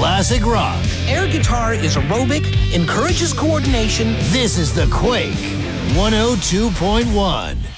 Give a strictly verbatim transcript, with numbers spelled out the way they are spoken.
classic rock. Air guitar is aerobic, encourages coordination. This is The Quake one oh two point one.